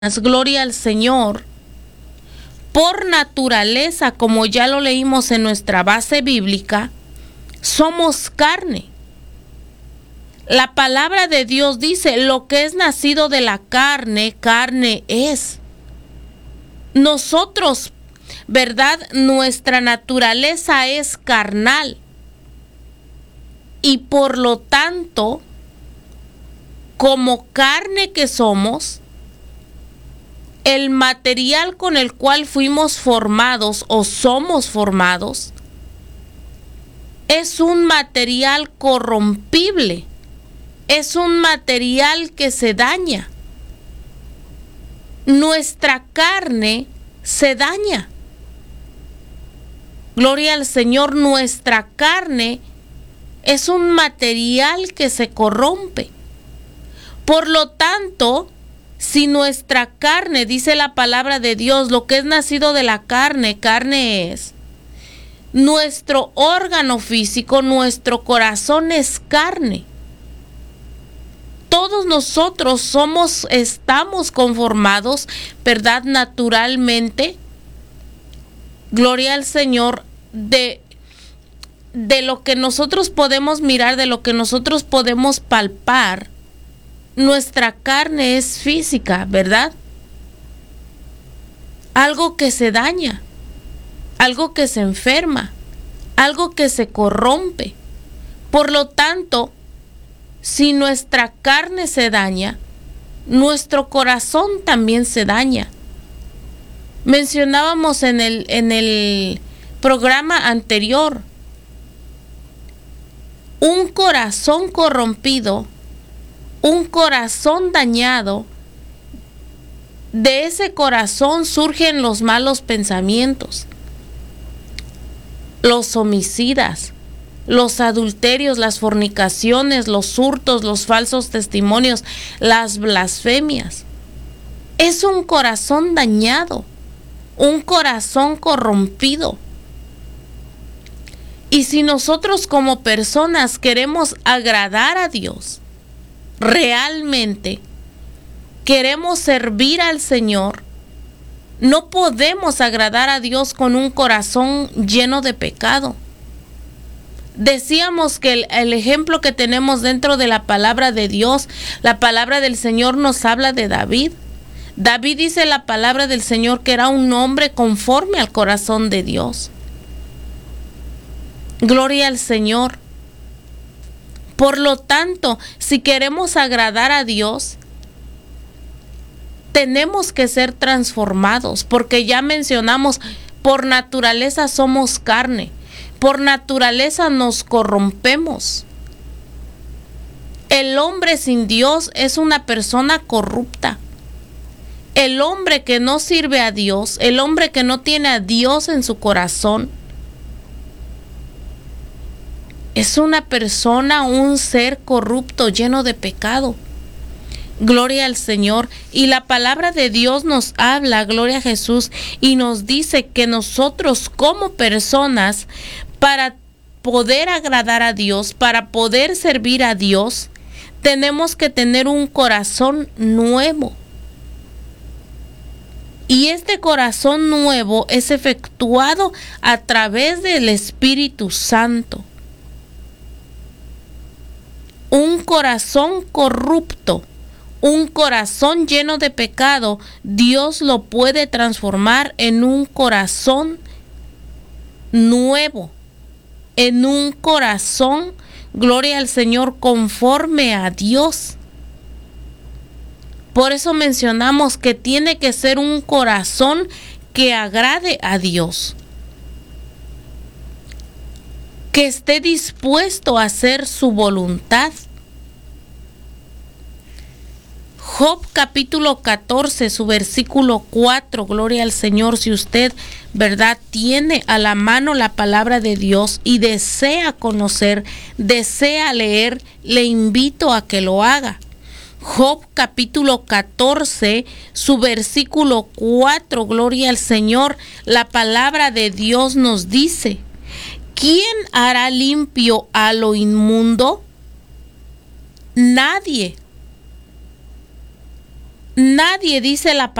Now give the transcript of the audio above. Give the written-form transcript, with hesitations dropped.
gloria al Señor, por naturaleza, como ya lo leímos en nuestra base bíblica, somos carne. La palabra de Dios dice, lo que es nacido de la carne, carne es. Nosotros, ¿verdad? Nuestra naturaleza es carnal. Y por lo tanto, como carne que somos, el material con el cual fuimos formados o somos formados es un material corrompible, es un material que se daña. Nuestra carne se daña. Gloria al Señor, nuestra carne es un material que se corrompe. Por lo tanto, si nuestra carne, dice la palabra de Dios, lo que es nacido de la carne, carne es. Nuestro órgano físico, nuestro corazón es carne. Todos nosotros estamos conformados, ¿verdad? Naturalmente, gloria al Señor, de lo que nosotros podemos mirar, de lo que nosotros podemos palpar. Nuestra carne es física, ¿verdad? Algo que se daña, algo que se enferma, algo que se corrompe. Por lo tanto, si nuestra carne se daña, nuestro corazón también se daña. Mencionábamos en el programa anterior, un corazón corrompido, un corazón dañado, de ese corazón surgen los malos pensamientos, los homicidas, los adulterios, las fornicaciones, los hurtos, los falsos testimonios, las blasfemias. Es un corazón dañado, un corazón corrompido. Y si nosotros como personas queremos agradar a Dios, realmente queremos servir al Señor, no podemos agradar a Dios con un corazón lleno de pecado. Decíamos que el ejemplo que tenemos dentro de la palabra de Dios, la palabra del Señor nos habla de David. David dice la palabra del Señor que era un hombre conforme al corazón de Dios. Gloria al Señor. Por lo tanto, si queremos agradar a Dios, tenemos que ser transformados, porque ya mencionamos, por naturaleza somos carne, por naturaleza nos corrompemos. El hombre sin Dios es una persona corrupta. El hombre que no sirve a Dios, el hombre que no tiene a Dios en su corazón, es una persona, un ser corrupto, lleno de pecado. Gloria al Señor. Y la palabra de Dios nos habla, gloria a Jesús, y nos dice que nosotros como personas, para poder agradar a Dios, para poder servir a Dios, tenemos que tener un corazón nuevo. Y este corazón nuevo es efectuado a través del Espíritu Santo. Un corazón corrupto, un corazón lleno de pecado, Dios lo puede transformar en un corazón nuevo, en un corazón, gloria al Señor, conforme a Dios. Por eso mencionamos que tiene que ser un corazón que agrade a Dios, que esté dispuesto a hacer su voluntad. Job capítulo 14, su versículo 4, gloria al Señor. Si usted, ¿verdad?, tiene a la mano la palabra de Dios y desea conocer, desea leer, le invito a que lo haga. Job capítulo 14, su versículo 4, gloria al Señor. La palabra de Dios nos dice: ¿quién hará limpio a lo inmundo? Nadie. nadie dice la